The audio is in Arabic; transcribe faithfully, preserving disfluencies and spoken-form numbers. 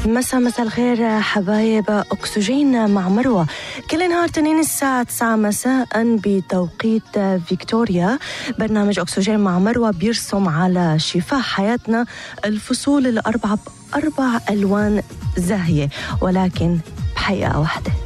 مساء مساء الخير حبايب أكسجين مع مروة، كل نهار تنين الساعة تسعة مساء بتوقيت فيكتوريا. برنامج أكسجين مع مروة بيرسم على شفاه حياتنا الفصول الأربعة بأربع ألوان زاهية، ولكن بحقيقة واحدة.